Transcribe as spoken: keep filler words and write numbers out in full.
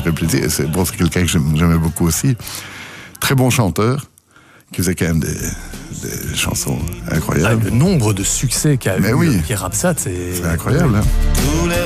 fait plaisir. C'est, bon, c'est quelqu'un que j'aime, j'aimais beaucoup aussi. Très bon chanteur, qui faisait quand même des, des chansons incroyables. Ah, le nombre de succès qu'a Mais eu oui. Pierre Absat, c'est... C'est incroyable, hein.